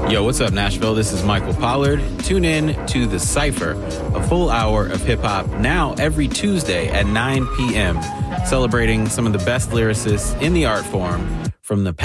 Yo, what's up, Nashville? This is Michael Pollard. Tune in to The Cypher, a full hour of hip-hop, now every Tuesday at 9 p.m., celebrating some of the best lyricists in the art form from the past